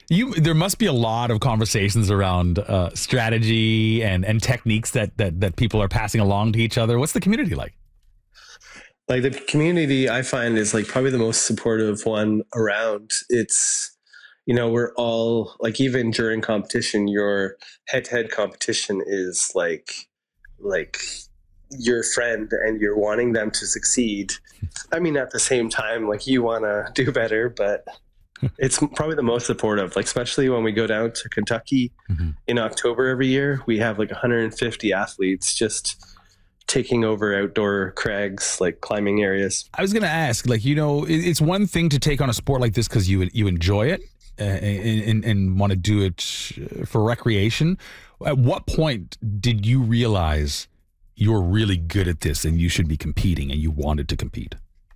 There must be a lot of conversations around strategy and techniques that people are passing along to each other. What's the community like? Like the community I find is like probably the most supportive one around. It's, we're all like, even during competition, your head-to-head competition is like your friend and you're wanting them to succeed. I mean, at the same time, like you want to do better, but it's probably the most supportive, like especially when we go down to Kentucky in October every year, we have like 150 athletes just taking over outdoor crags, like climbing areas. I was going to ask, like, it's one thing to take on a sport like this because you enjoy it and want to do it for recreation. At what point did you realize you're really good at this and you should be competing and you wanted to compete?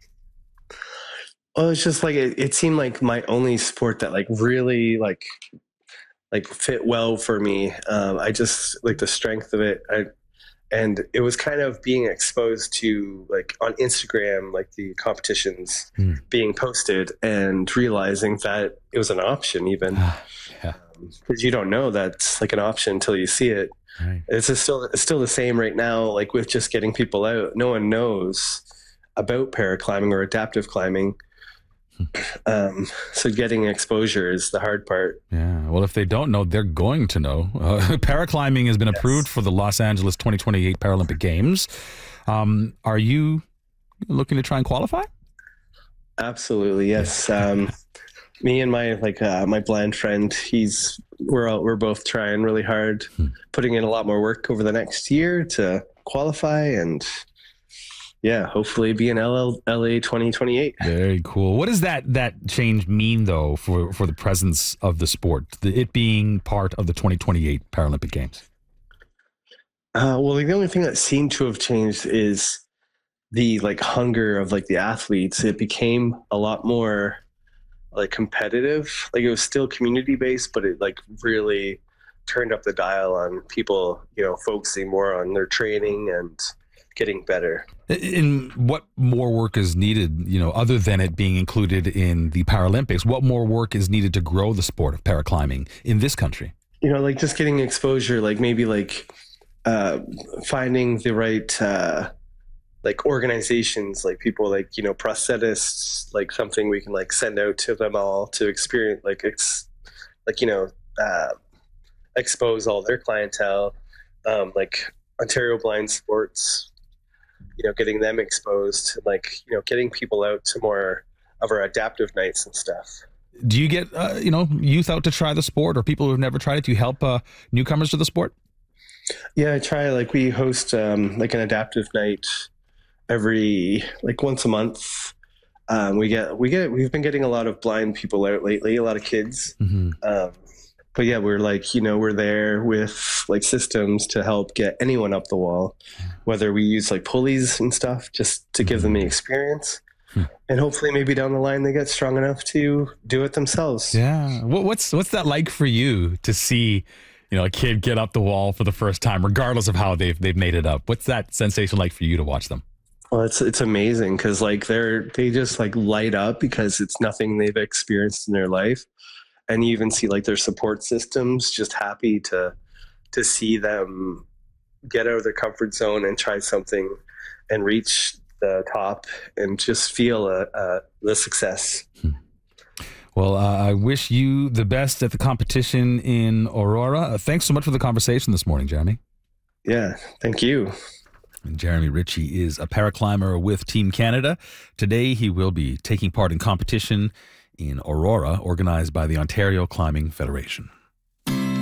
Well, it's just like it seemed like my only sport that like really like fit well for me. I just like the strength of it. And it was kind of being exposed to like on Instagram, like the competitions being posted and realizing that it was an option even. Because you don't know that's like an option until you see it. Right. It's still the same right now, like with just getting people out. No one knows about paraclimbing or adaptive climbing. So getting exposure is the hard part. Yeah. Well, if they don't know, they're going to know. Paraclimbing has been approved for the Los Angeles 2028 Paralympic Games. Are you looking to try and qualify? Absolutely. Yes. Me and my my blind friend, we're both trying really hard, putting in a lot more work over the next year to qualify and hopefully be in LA 2028. Very cool. What does that change mean though for the presence of the sport, it being part of the 2028 Paralympic Games? Well, the only thing that seemed to have changed is the like hunger of like the athletes. It became a lot more like competitive. Like it was still community based, but it like really turned up the dial on people, focusing more on their training and getting better. And what more work is needed, other than it being included in the Paralympics? What more work is needed to grow the sport of paraclimbing in this country? Like just getting exposure, like maybe like finding the right like organizations, like people like, prosthetists, like something we can like send out to them all to experience, like expose all their clientele, like Ontario Blind Sports, getting them exposed, like, getting people out to more of our adaptive nights and stuff. Do you get, youth out to try the sport or people who've never tried it? Do you help newcomers to the sport? Yeah, I try. Like we host like an adaptive night every like once a month. We've been getting a lot of blind people out lately, a lot of kids. But yeah, we're like, we're there with like systems to help get anyone up the wall, whether we use like pulleys and stuff just to give them the experience. And hopefully maybe down the line they get strong enough to do it themselves. Yeah. What's that like for you to see, a kid get up the wall for the first time, regardless of how they've made it up? What's that sensation like for you to watch them? Well, it's amazing because like they just like light up because it's nothing they've experienced in their life. And you even see like their support systems just happy to see them get out of their comfort zone and try something and reach the top and just feel the success. Well, I wish you the best at the competition in Aurora. Thanks so much for the conversation this morning, Jeremy. Yeah, thank you. And Jeremy Ritchie is a paraclimber with Team Canada. Today, he will be taking part in competition in Aurora, organized by the Ontario Climbing Federation.